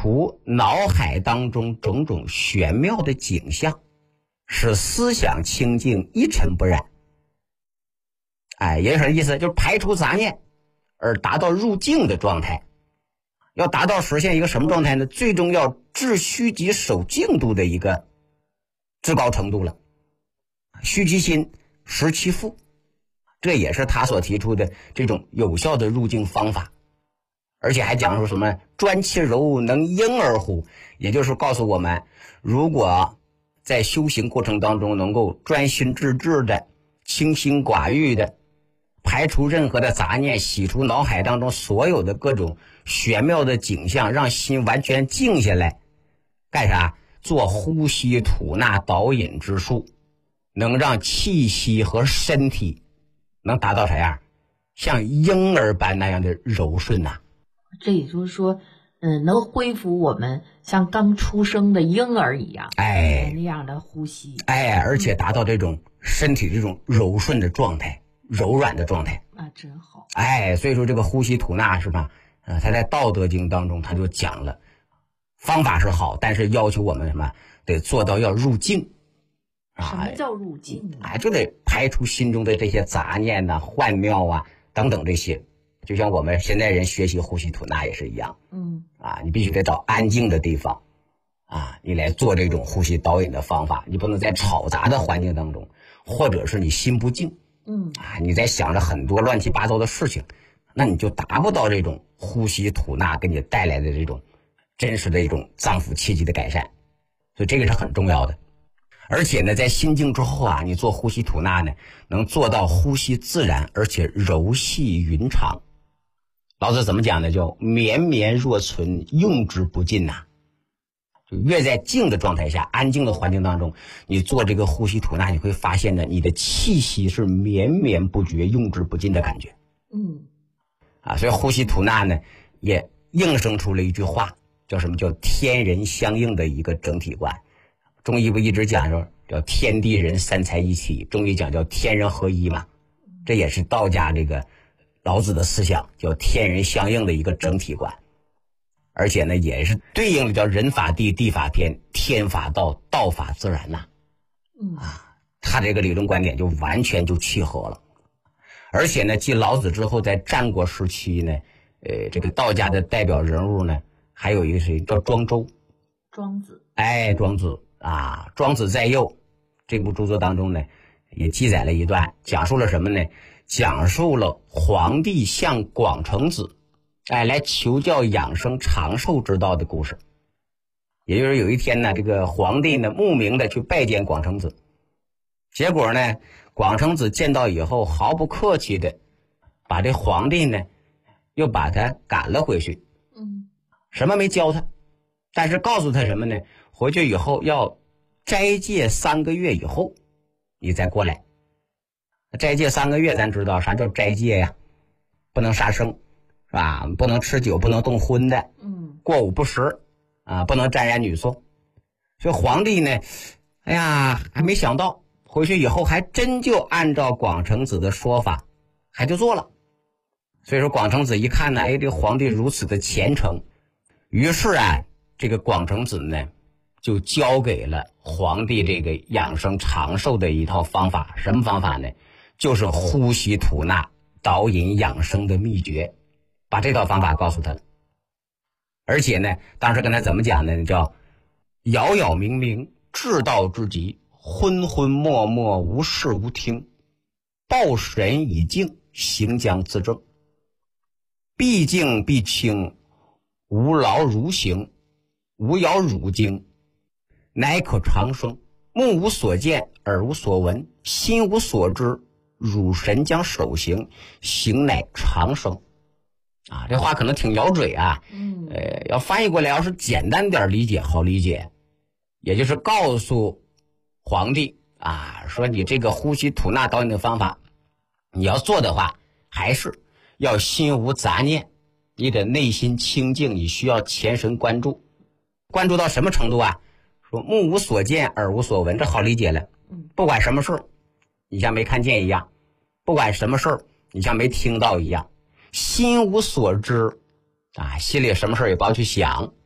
除脑海当中种种玄妙的景象，使思想清净一尘不染。也有什么意思？就是排除杂念而达到入静的状态。要达到实现一个什么状态呢？最终要至虚极守静度的一个至高程度了。虚其心，实其腹，这也是他所提出的这种有效的入静方法。而且还讲说什么专其柔能婴儿乎，也就是告诉我们，如果在修行过程当中能够专心致志的、清心寡欲的排除任何的杂念，洗除脑海当中所有的各种玄妙的景象，让心完全静下来，干啥？做呼吸吐纳导引之术，能让气息和身体能达到啥样？像婴儿般那样的柔顺呐。 这也就是说，能恢复我们像刚出生的婴儿一样，那样的呼吸， 而且达到这种身体这种柔顺的状态、柔软的状态啊，真好。 所以说这个呼吸吐纳是吧？他在《道德经》当中他就讲了，方法是好，但是要求我们什么？得做到要入静。 什么叫入静呢？ 就得排除心中的这些杂念呐、幻妙啊等等这些。就像我们现代人学习呼吸吐纳也是一样，你必须得找安静的地方，你来做这种呼吸导引的方法。你不能在吵杂的环境当中，或者是你心不静，你在想着很多乱七八糟的事情，那你就达不到这种呼吸吐纳给你带来的这种真实的一种脏腑气机的改善。所以这个是很重要的。而且呢，在心静之后你做呼吸吐纳呢，能做到呼吸自然，而且柔细匀长。老子怎么讲呢？叫绵绵若存，用之不尽呐。就越在静的状态下、安静的环境当中，你做这个呼吸吐纳，你会发现呢，你的气息是绵绵不绝、用之不尽的感觉。所以呼吸吐纳呢，也应生出了一句话，叫什么？叫天人相应的一个整体观。中医不一直讲说叫天地人三才一体，中医讲叫天人合一嘛，这也是道家这个老子的思想，叫天人相应的一个整体观。而且呢，也是对应的叫人法地，地法天，天法道，道法自然呐。他这个理论观点就完全就契合了。而且呢，继老子之后，在战国时期呢，这个道家的代表人物呢，还有一个谁叫庄周。 庄子。 庄子庄子在右这部著作当中呢，也记载了一段，讲述了什么呢？讲述了皇帝向广成子来求教养生长寿之道的故事。也就是有一天呢，这个皇帝呢慕名的去拜见广成子，结果呢，广成子见到以后毫不客气的把这皇帝呢又把他赶了回去。什么没教他，但是告诉他什么呢？回去以后要斋戒3个月以后你再过来。斋戒3个月，咱知道啥叫斋戒呀？不能杀生，是吧？不能吃酒，不能动荤的，过午不食不能沾染女色。所以皇帝呢，还没想到，回去以后还真就按照广成子的说法还就做了。所以说广成子一看呢，这个皇帝如此的虔诚，于是这个广成子呢就交给了皇帝这个养生长寿的一套方法。什么方法呢？就是呼吸吐纳导引养生的秘诀，把这套方法告诉他了。而且呢，当时跟他怎么讲呢？叫杳杳冥冥，至道之极，昏昏默默，无视无听，抱神以静，行将自正，必静必清，无劳如行，无扰汝经，乃可长生。目无所见，耳无所闻，心无所知，汝神将守行，行乃长生。这话可能挺摇嘴要翻译过来，要是简单点理解好理解，也就是告诉皇帝说你这个呼吸吐纳导引的方法，你要做的话，还是要心无杂念，你的内心清净，你需要全神关注，关注到什么程度说目无所见，耳无所闻，这好理解了。不管什么事你像没看见一样，不管什么事你像没听到一样，心无所知心里什么事也不要去想，